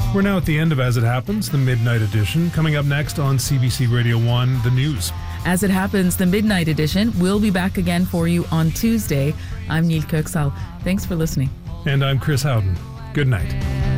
We're now at the end of As It Happens, the Midnight Edition. Coming up next on CBC Radio 1, the news. As It Happens, the Midnight Edition will be back again for you on Tuesday. I'm Neil Kirksall. Thanks for listening. And I'm Chris Howden. Good night.